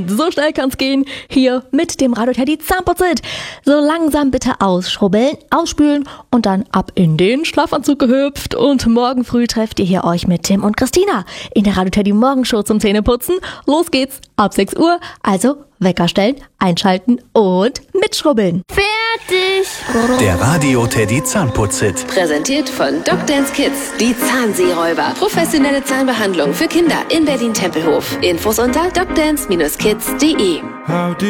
Und so schnell kann's gehen, hier mit dem Radio Teddy Zahnputz-Hit. So langsam bitte ausschrubbeln, ausspülen und dann ab in den Schlafanzug gehüpft. Und morgen früh trefft ihr hier euch mit Tim und Christina in der Radio Teddy Morgenshow zum Zähneputzen. Los geht's ab 6 Uhr, also Wecker stellen, einschalten und mitschrubbeln. Fertig! Der Radio Teddy Zahnputz-Hit. Präsentiert von Dr. Kids, die Zahnseeräuber. Professionelle Zahnbehandlung für Kinder in Berlin-Tempelhof. Infos unter drdance-kids.de.